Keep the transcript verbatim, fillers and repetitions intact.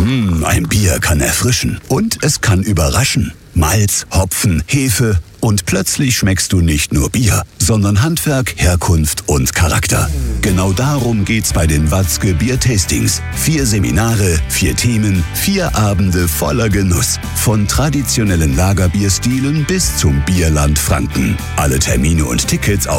Mmh, ein Bier kann erfrischen und es kann überraschen. Malz, Hopfen, Hefe und plötzlich schmeckst du nicht nur Bier, sondern Handwerk, Herkunft und Charakter. Genau darum geht's bei den Watzke Biertastings. Vier Seminare, vier Themen, vier Abende voller Genuss. Von traditionellen Lagerbierstilen bis zum Bierland Franken. Alle Termine und Tickets auf